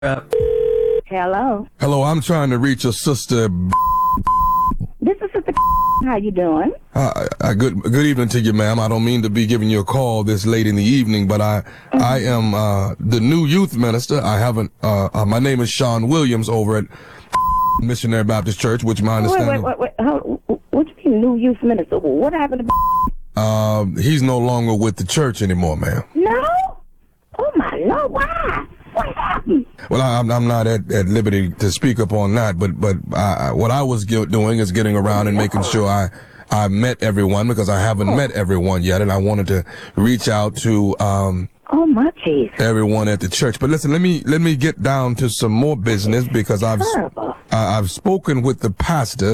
Hello. Hello, I'm trying to reach a sister. This is Sister. How you doing? Good evening to you, ma'am. I don't mean to be giving you a call this late in the evening, but I am the new youth minister. I haven't. My name is Sean Williams over at Missionary Baptist Church, which my understanding. Wait. What do you mean, new youth minister? What happened to? He's no longer with the church anymore, ma'am. No. Oh my Lord! Why? What happened? Well, I'm not at liberty to speak upon that, but what I was doing is getting around and making sure I met everyone, because I haven't met everyone yet, and I wanted to reach out to oh my Jesus, everyone at the church. But listen, let me get down to some more business, because I've spoken with the pastor.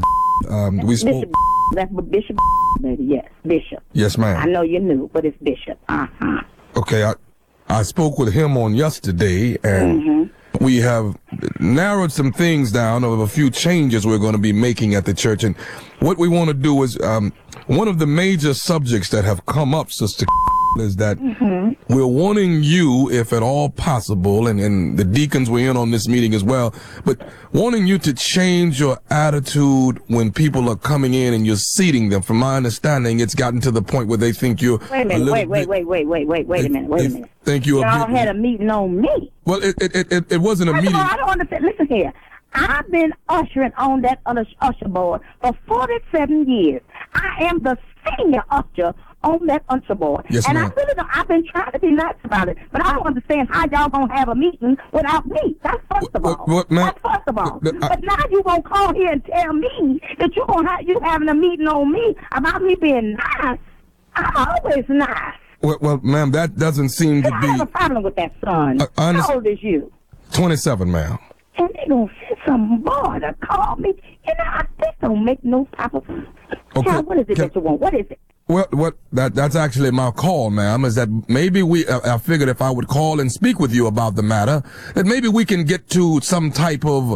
We spoke. That's what Bishop, baby. Yes, Bishop. Yes, ma'am. I know you knew, but it's Bishop. Okay, I spoke with him on yesterday, and we have narrowed some things down of a few changes we're going to be making at the church. And what we want to do is, one of the major subjects that have come up, Sister, is that we're wanting you, if at all possible, and the deacons were in on this meeting as well, but wanting you to change your attitude when people are coming in and you're seating them. From my understanding, it's gotten to the point where they think you're Wait a minute. Wait a minute. Think you're y'all had a meeting on me. Well, it wasn't a meeting. I don't understand. Listen here. I've been ushering on that usher board for 47 years. I am the senior usher on that usher board. Yes, and ma'am. I've been trying to be nice about it, but I don't understand how y'all gonna have a meeting without me. That's first of all. That's first of all. But now you gonna call here and tell me that you having a meeting on me about me being nice. I'm always nice. Well, ma'am, that doesn't seem to be. I have a problem with that, son. How old is you? 27, ma'am. And they gonna send some boy to call me. You know, this don't make no type of sense. Okay. Now, what is it that you want? What is it? Well, that's actually my call, ma'am, is that maybe I figured if I would call and speak with you about the matter, that maybe we can get to some type of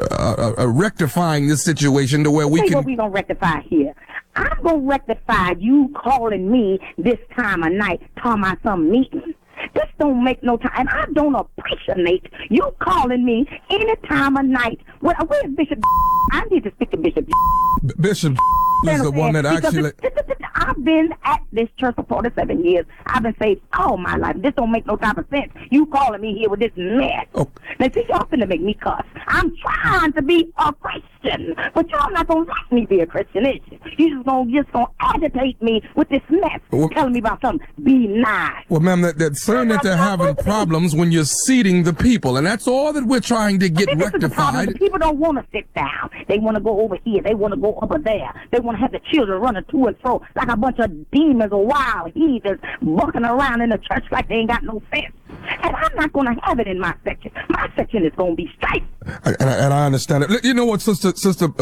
rectifying this situation to where we can. What we gonna rectify here? I'm gonna rectify you calling me this time of night, talking about some meeting. This don't make no time. And I don't appreciate you calling me any time of night. Where's Bishop? I need to speak to Bishop. Bishop is the one that actually. I've been at this church for 47 years. I've been saved all my life. This don't make no type of sense. You calling me here with this mess. Oh. Now, see, y'all finna make me cuss. I'm trying to be a Christian, but y'all not gonna let me be a Christian, is you? You just gonna agitate me with this mess, telling me about something. Be nice. Well, ma'am, that's saying that they're having problems when you're seating the people, and that's all that we're trying to get rectified. The people don't want to sit down. They want to go over here. They want to go over there. They want to have the children running to and fro like a bunch of demons or wild heathens bucking around in the church like they ain't got no sense. And I'm not going to have it in my section. My section is going to be straight. And I understand it. You know what, Sister,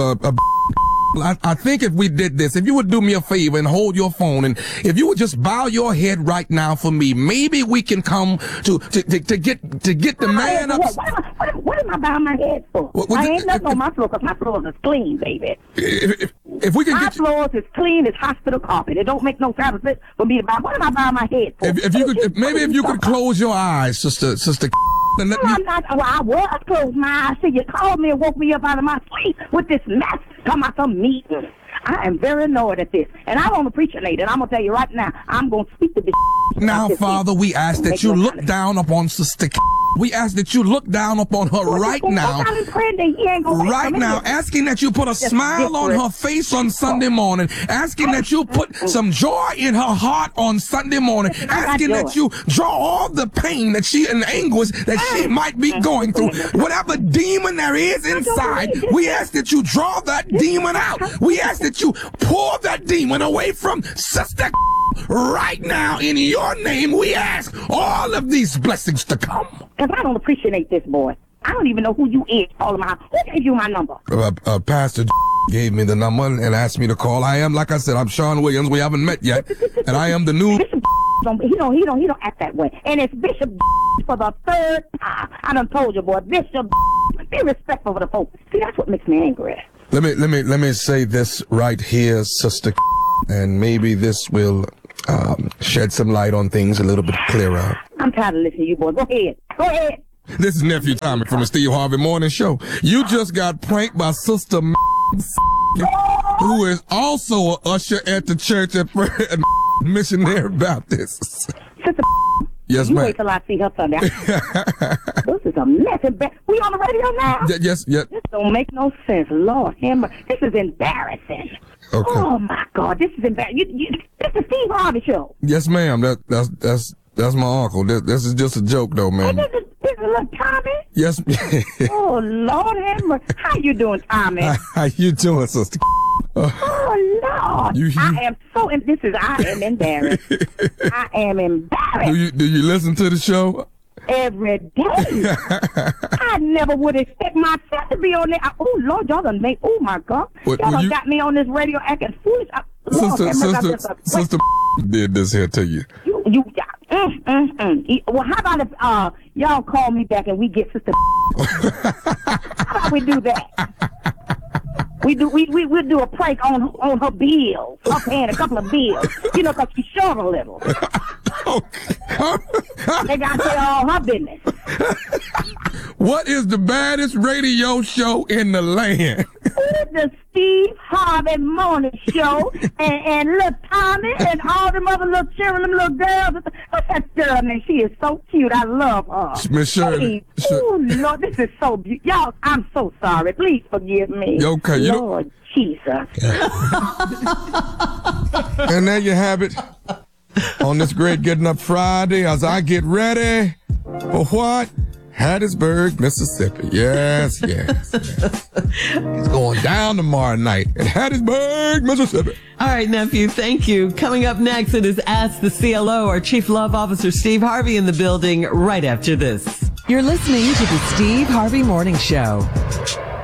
I think if we did this, if you would do me a favor and hold your phone, and if you would just bow your head right now for me, maybe we can come to get the man up. What am I bowing my head for? I ain't nothing on my floor, because my floor is clean, baby. If we can my floors is clean as hospital carpet. It don't make no sense for me to bow. What am I bowing my head for? If you could close your eyes, Sister. And let me. I'm not. Well, I was closed my eyes. See, you called me and woke me up out of my sleep with this mess. Talking about some meeting. I am very annoyed at this, and I don't appreciate it. And I'm gonna tell you right now, I'm gonna speak to this. Now, Father, we ask that you look down upon Sister. We ask that you look down upon her right now. Right now, asking that you put a smile on her face on Sunday morning, asking that you put some joy in her heart on Sunday morning, asking that you draw all the pain that she and anguish that she might be going through. Whatever demon there is inside, we ask that you draw that demon out. We ask that you pour that demon away from Sister. Right now, in your name, we ask all of these blessings to come. Because I don't appreciate this, boy. I don't even know who you is. Who gave you my number? Pastor gave me the number and asked me to call. I am, like I said, I'm Sean Williams. We haven't met yet, and I am the new. Bishop he don't act that way. And it's Bishop for the third time. I done told you, boy, Bishop, be respectful for the folks. See, that's what makes me angry. Let me say this right here, Sister, and maybe this will shed some light on things a little bit clearer. I'm tired of listening to you, boy. Go ahead. This is Nephew Tommy from the Steve Harvey Morning Show. You just got pranked by Sister who is also an usher at the church at Missionary Baptist. Sister, yes, you ma'am. wait till I see her Sunday. This is a mess. We on the radio now? Yes. This don't make no sense. Lord, this is embarrassing. Okay. Oh my God, this is embarrassing. This is Steve Harvey Show. Yes, ma'am. That's my uncle. This is just a joke, though, man. This is little Tommy. Yes. Oh Lord, how you doing, Tommy? How you doing, sister? Oh Lord, I am embarrassed. I am embarrassed. Do you listen to the show? Every day. I never would expect myself to be on there. Oh Lord, y'all done make. Oh my God, y'all done got me on this radio acting foolish. Sister did this here to you. Well, how about if y'all call me back and we get Sister? How about we do that? We'll do a prank on her bills. Her paying a couple of bills. You know, 'cause she's short a little. They got to say all her business. What is the baddest radio show in the land? The Steve Harvey Morning Show, and little Tommy and all them other little children, them little girls. What's that girl name? She is so cute. I love her. Miss Shirley. Oh Lord, this is so beautiful. Y'all, I'm so sorry. Please forgive me. Okay, Lord Jesus. And there you have it. On this great Getting Up Friday, as I get ready for what? Hattiesburg, Mississippi. Yes. It's going down tomorrow night at Hattiesburg, Mississippi. All right, nephew, thank you. Coming up next, it is Ask the CLO. Our Chief Love Officer, Steve Harvey, in the building right after this. You're listening to the Steve Harvey Morning Show.